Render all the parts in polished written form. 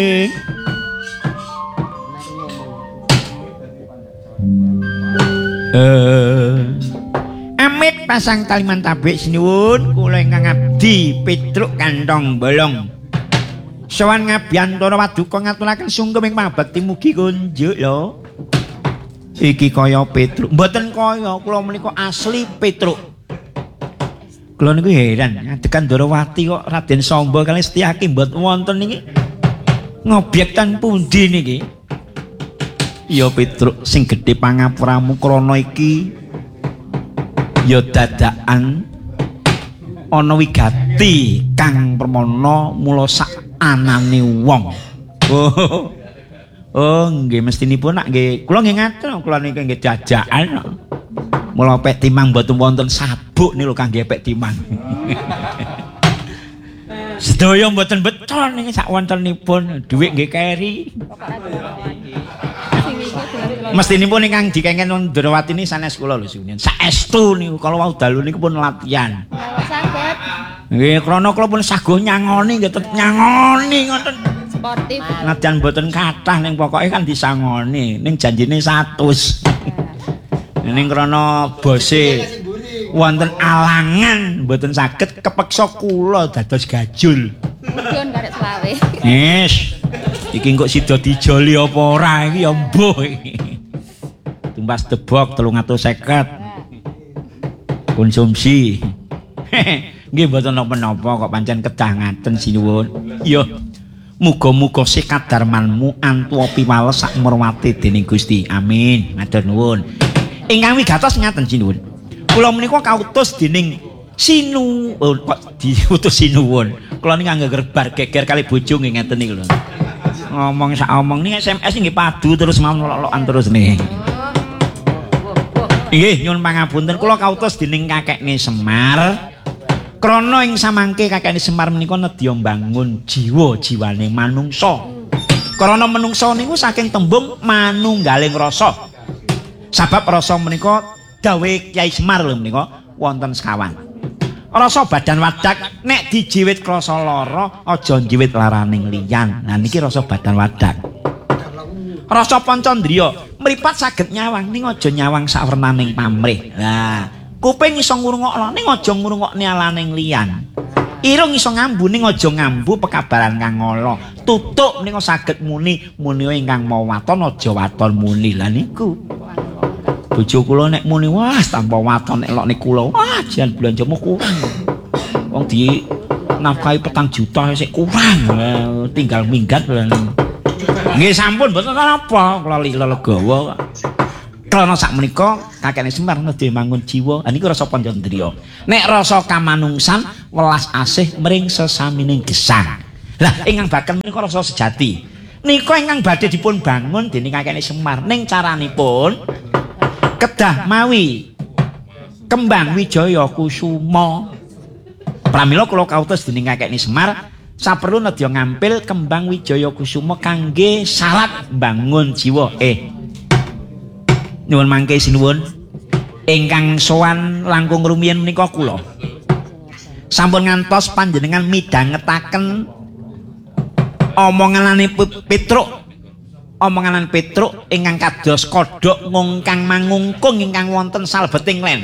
Amit pasang taliman tabik sinuwun kula ingkang abdi Petruk Kantong Bolong. Sowan ngabiyantara waduka ngaturaken sungkem ing pangabekti mugi kunjuk lho. Iki kaya Petruk, mboten kaya kula menika asli Petruk. Kula niku heran, ngadekan Ndarawati kok Raden Samba kaliyan Setyaki mboten wonten niki. Ngobyektan pundi niki? Ya Petruk sing gedhe pangapuramu krana iki ya dadakan ana wigati kang permana mula sak anane wong. Oh, nggih mestinipun nak nggih kula nggih ngaten kula niki nggih jajakan. Mula pek timang mboten wonten sabuk niku kangge pek timang. Sedaya mboten beton niki sak wontenipun dhuwit nggih keri. Mestinipun ingkang dikengen Ndarawati niki sanes kula lho suwun. Saestu niku kala wau dalu niku pun latihan. Saged. Nggih, krana kula pun saguh nyangoni nggih tetep nyangoni ngoten. Sportif. Najan mboten kathah ning pokoke kan disangoni, ning janjine 100. Ning krana bose wonten alangan mboten saged kepeksa kula dados gajul. Mudhun karek selawe. Yes. Iki kok sida dijoli apa ora iki ya mbuh iki. Tumbas debok 350. Konsumsi. Nggih mboten napa-napa kok pancen kedah ngaten sinuwun. Ya. Muga-muga sekadarmanmu antuwa piwales sak merwati dening Gusti. Amin. Matur nuwun. Ingkang wigatos ngaten sinuwun. Kula menika kautus dening kok diutus sinuwun. Kula niki angger geger kali bojo nggih ngeten niku lho. Ngomong sak omong ning SMS nggih padu terus mawon lolokan terus nih. Nggih nyuwun pangapunten kula kautus dening kakekne Semar. Krana ing samangke kakekne Semar menika nedya mbangun jiwa-jiwane manungsa. Krana manungsa niku saking tembung manunggaling rasa. Sabab rasa menika dawe Kyai Semar lho menika wonten sekawan. Rasa badan wadak nek dijiwit krasa lara aja njiwit laraning liyan. Nah niki rasa badan wadak. Rasa pancandriya mripat saged nyawang ning aja nyawang sawernaning pamrih. Nah, kuping iso ngrungokno ning aja ngrungokne alaning liyan. Irung iso ngambu ning aja ngambu pekabaran kang ngala. Tutuk ning saged muni ingkang mau waton aja waton muni. Lah niku. Bojo kula nek muni wah tanpa waton nek lokne kula wah jan belanjamu kurang. Wong di nafkahi 4 juta sik kurang. Tinggal minggat lho. Nggih sampun mboten apa kula legawa. Krana sak menika kakekne Semar nedhe mangun jiwa. Niku rasa pancandriya. Nek rasa kamanungsan welas asih mring sesamining gesang. Lah ingkang baken menika rasa sejati. Nika ingkang badhe dipun bangun dening kakekne Semar. Ning caranipun kedah mawi kembang wijaya kusuma. Pramila kula kautus dening kakekne Semar saperlu nedya ngampil kembang wijaya kusuma kangge salat bangun jiwa. Nyuwun mangke sinuwun ingkang sowan langkung rumiyin menika kula sampun ngantos panjenengan midhangetaken omonganane Petruk. Omonganan Petruk ingkang kados kodhok ngungkang mangungkung ingkang wonten salbeting len.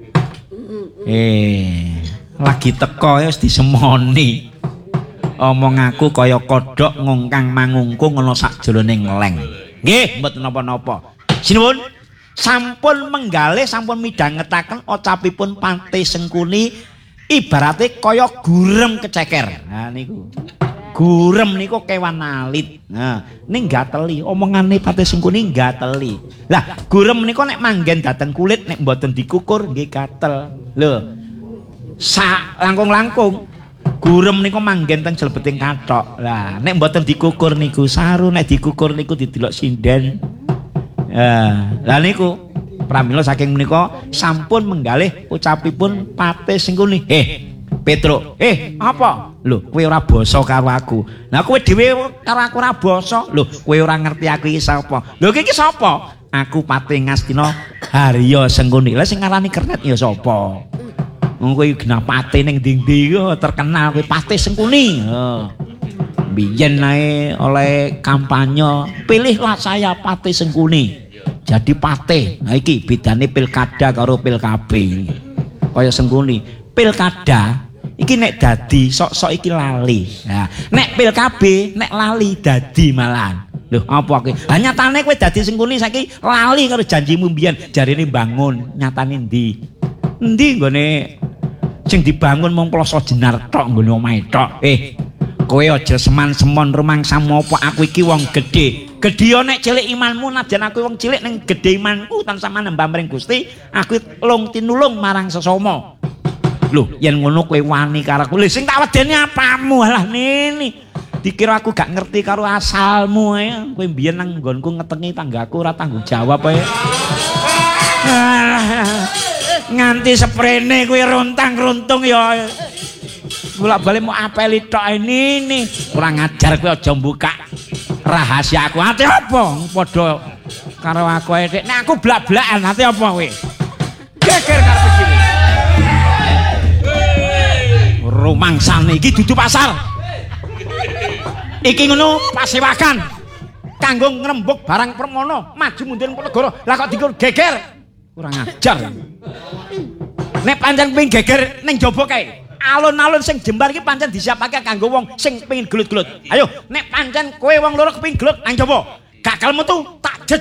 Lagi teko wis disemoni. Omong aku kaya kodhok ngungkang mangungkung ana sakjroning leng. Nggih, mboten napa-napa. Sinuwun sampun menggalih sampun midhangetaken ocapipun Pati Sengkuni ibarate kaya gurem keceker. Nah niku. Gurem niku kewan alit. Nah, ning gateli omongane Pati Sengkuni gateli. Lah, gurem niku nek manggen dateng kulit nek mboten dikukur nggih gatel. Lho. Sak langkung-langkung gurem niku manggen teng jlebeting kathok. Lah, nek mboten dikukur niku saru, nek dikukur niku didelok sinden. Lah niku pramila saking menika sampun menggalih ucapipun Pati Sengkuni. Petruk, apa? Lho, kowe ora basa karo aku. Lah kowe dhewe karo aku ora basa. Lho, kowe ora ngerti aku iki sapa? Lho, iki sapa? Aku Pati Ngastina Harya Sengkuni. Lah sing ngarani kernet ya sapa? Wong kowe genah pati ning ndi-ndi terkenal kowe Pati Sengkuni. biyen ae oleh kampanye pilihlah saya Pate Sengkuni jadi Pate. Nah iki bedane pilkada karo pilkab kaya Sengkuni. Pilkada iki nek dadi sok-sok iki lali. Nah, nek pilkab nek lali dadi malahan. Lho apa iki? Lah nyatane kowe dadi Sengkuni saiki lali karo janjimu mbiyen jarine bangun, nyatane ndi? Endi nggone sing dibangun mung Ploso Jenar tok nggone omahe tok. Kowe aja seman-semon rumangsamu apa aku iki wong gedhe. Gedhe nek cilik imanmu najan aku wong cilik ning gedhe imanku tansah manembah mring Gusti, aku lung tinulung marang sesama. Lho, yen ngono kowe wani karo aku. Lho sing tak wedeni apamu? Alah nini. Dikira aku gak ngerti karo asalmu ae. Kowe mbiyen nang nggonku ngetengi tanggaku ora tanggung jawab ae. Nganti seprene kowe rontang-runtung ya. Bolak-balik mau apeli tok ini. Kurang ajar kowe aja buka rahasia aku. Ate apa? Padha karo aku ae. Nek aku blak-blakan ate apa kowe? Geger karo begini. Rumangsane iki dudu pasar. Iki ngono pasewakan. Kanggo ngrembug barang permono, maju mundur negara. Lah kok dikur geger. Kurang ajar. Nek pancen pengin geger ning jaba kae. Alun-alun sing Jembar iki pancen disiapake kanggo wong sing pengin gelut-gelut. Ayo, nek pancen kowe wong loro kepengin gelut nang jaba, gak kelem metu tak